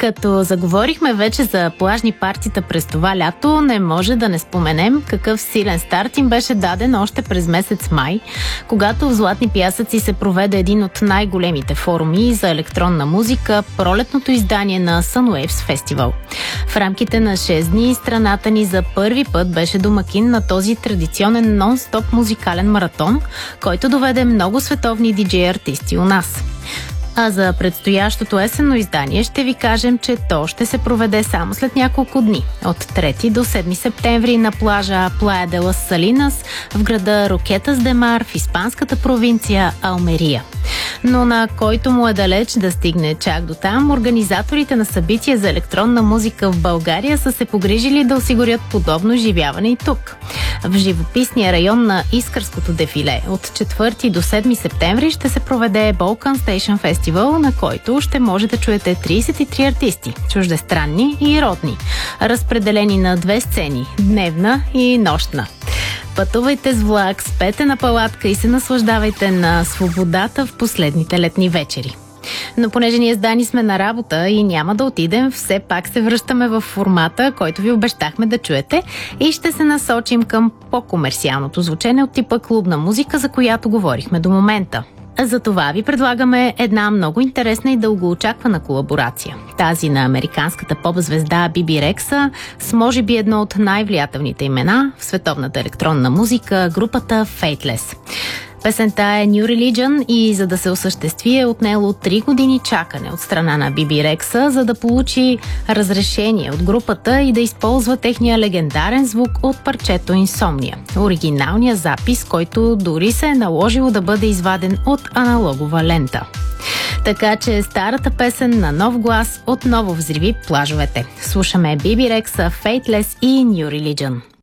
Като заговорихме вече за плажни партита през това лято, не може да не споменем какъв силен старт им беше даден още през месец май, когато в Златни пясъци се проведе един от най-големите форуми за електронна музика, пролетното издание на Sunwaves Festival. В рамките на 6 дни страната ни за първи път беше домакин на този традиционен нон-стоп музикален маратон, който доведе много световни диджей артисти у нас. А за предстоящото есенно издание ще ви кажем, че то ще се проведе само след няколко дни, от 3 до 7 септември на плажа Playa de las Salinas в града Рокетас де Мар в испанската провинция Алмерия. Но на който му е далеч да стигне чак до там, организаторите на събития за електронна музика в България са се погрижили да осигурят подобно изживяване и тук. В живописния район на Искърското дефиле от 4 до 7 септември ще се проведе Balkan Station Festival, на който ще може да чуете 33 артисти, чуждестранни и родни, разпределени на 2 сцени – дневна и нощна. Пътувайте с влак, спете на палатка и се наслаждавайте на свободата в последните летни вечери. Но понеже ние с Дани сме на работа и няма да отидем, все пак се връщаме в формата, който ви обещахме да чуете, и ще се насочим към по-комерциалното звучене от типа клубна музика, за която говорихме до момента. За това ви предлагаме една много интересна и дългоочаквана колаборация. Тази на американската поп-звезда Биби Рекса с може би едно от най-влиятелните имена в световната електронна музика, групата Faithless. Песента е New Religion и за да се осъществи е отнело 3 години чакане от страна на Биби Рекса, за да получи разрешение от групата и да използва техния легендарен звук от парчето Insomnia, оригиналния запис, който дори се е наложило да бъде изваден от аналогова лента. Така че старата песен на нов глас отново взриви плажовете. Слушаме Биби Рекса, Faithless и New Religion.